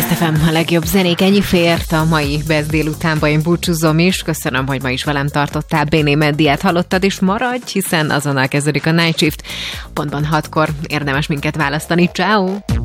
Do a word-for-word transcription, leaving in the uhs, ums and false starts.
Spirit ef em, a legjobb zenék, ennyi fért a mai Best délutánba, én búcsúzom is. Köszönöm, hogy ma is velem tartottál. Béné Meddiát hallottad, és maradj, hiszen azonnal kezdődik a Night Shift. Pontban hatkor érdemes minket választani. Ciao.